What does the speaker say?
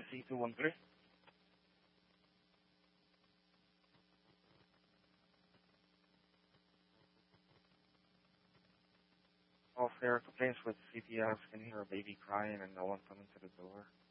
C213. All fair complaints with CPS can hear a baby crying and no one coming to the door.